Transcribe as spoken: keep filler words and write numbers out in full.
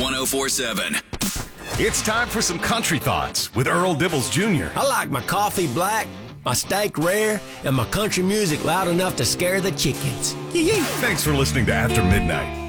one oh four seven. It's time for some country thoughts with Earl Dibbles Junior I like my coffee black, my steak rare, and my country music loud enough to scare the chickens. Yee-yee. Thanks for listening to After Midnight.